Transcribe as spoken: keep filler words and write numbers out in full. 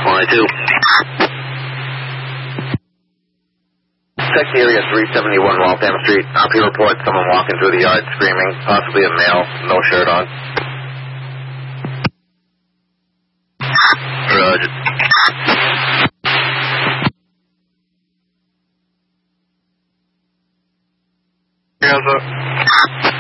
twenty-two. Check the area three seventy-one Waltham Street. Copy report someone walking through the yard screaming, possibly a male, no shirt on. Roger. Hands up.